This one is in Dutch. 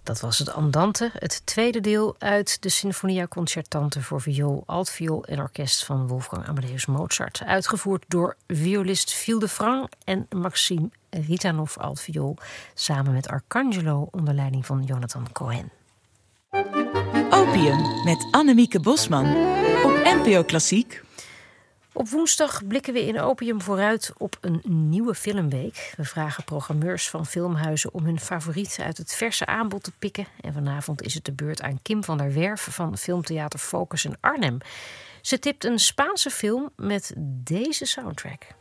Dat was het Andante, het tweede deel uit de Sinfonia Concertante voor viool, altviool en orkest van Wolfgang Amadeus Mozart. Uitgevoerd door violist Phil de Franck en Maxime Ritanov altviool, samen met Arcangelo onder leiding van Jonathan Cohen. Opium met Annemieke Bosman op NPO Klassiek. Op woensdag blikken we in Opium vooruit op een nieuwe filmweek. We vragen programmeurs van filmhuizen om hun favoriet uit het verse aanbod te pikken. En vanavond is het de beurt aan Kim van der Werf van Filmtheater Focus in Arnhem. Ze tipt een Spaanse film met deze soundtrack.